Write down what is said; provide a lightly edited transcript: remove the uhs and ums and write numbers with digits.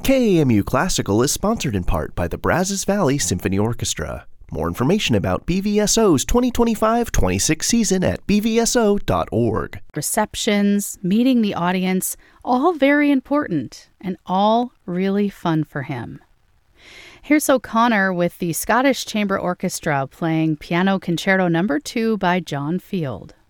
KAMU Classical is sponsored in part by the Brazos Valley Symphony Orchestra. More information about BVSO's 2025-26 season at bvso.org. Receptions, meeting the audience, all very important and all really fun for him. Here's O'Connor with the Scottish Chamber Orchestra playing Piano Concerto No. 2 by John Field.